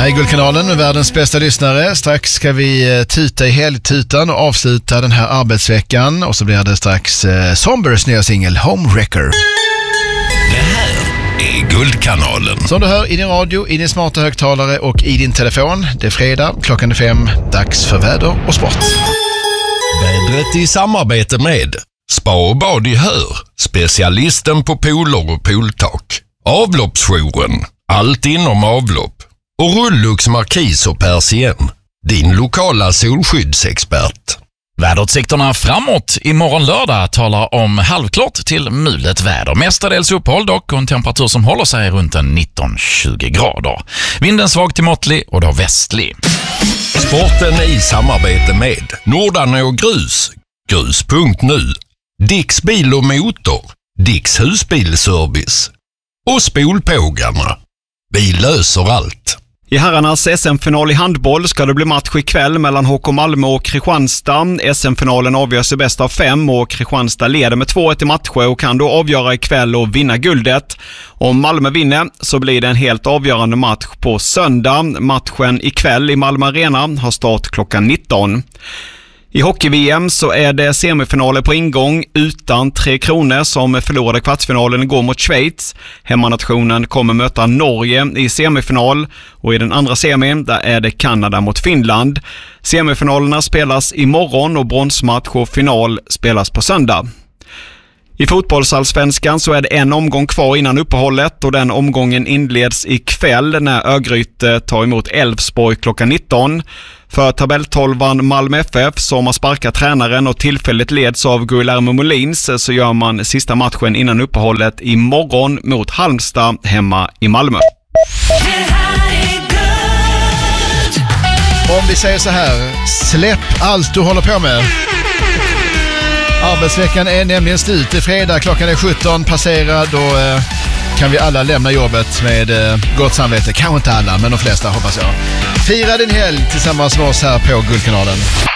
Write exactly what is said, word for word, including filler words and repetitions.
Här i Guldkanalen med världens bästa lyssnare. Strax ska vi tuta i helgtutan och avsluta den här arbetsveckan. Och så blir det strax eh, Sombers nya singel Homewrecker. Det här är Guldkanalen. Som du hör i din radio, i din smarta högtalare och i din telefon. Det är fredag, klockan är fem. Dags för väder och sport. Vädret i samarbete med Spa och bad i Hör, specialisten på pooler och pooltak. Avloppsjouren, allt inom avlopp. Och Rullux Markis och Persien, din lokala solskyddsexpert. Väderutsikterna framåt imorgon lördag talar om halvklart till mulet väder. Mestadels uppehåll dock och en temperatur som håller sig runt en nitton till tjugo grader. Vinden svag till måttlig och då västlig. Sporten i samarbete med Nordarne och Grus, grus punkt nu, Dicks bil och motor, Dicks husbilservice och Spolpågarna. Vi löser allt. I herrarnas S M-final i handboll ska det bli match ikväll mellan H K Malmö och Kristianstad. S M-finalen avgörs i bäst av fem och Kristianstad leder med två ett i matcher och kan då avgöra ikväll och vinna guldet. Om Malmö vinner så blir det en helt avgörande match på söndag. Matchen ikväll i Malmö Arena har start klockan nitton. I hockey-V M så är det semifinaler på ingång utan Tre Kronor som förlorade kvartsfinalen igår mot Schweiz. Hemmanationen kommer möta Norge i semifinal och i den andra semin där är det Kanada mot Finland. Semifinalerna spelas imorgon och bronsmatch och final spelas på söndag. I fotbollsallsvenskan så är det en omgång kvar innan uppehållet och den omgången inleds ikväll när Örgryte tar emot Elfsborg klockan nitton. För tabelltolvan Malmö F F som har sparkat tränaren och tillfälligt leds av Guillermo Molins så gör man sista matchen innan uppehållet imorgon mot Halmstad hemma i Malmö. Om vi säger så här, släpp allt du håller på med. Arbetsveckan är nämligen slut. Det är fredag, klockan är sjutton passerad och eh, kan vi alla lämna jobbet med eh, gott samvete. Kanske inte alla, men de flesta hoppas jag. Fira din helg tillsammans med oss här på Guldkanalen.